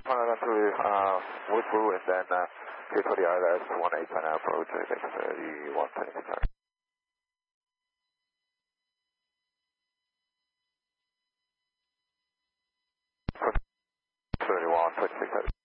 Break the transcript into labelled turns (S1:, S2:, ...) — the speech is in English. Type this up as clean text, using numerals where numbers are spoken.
S1: move through and then clear for the ILS 18 approach, X3126. 3126.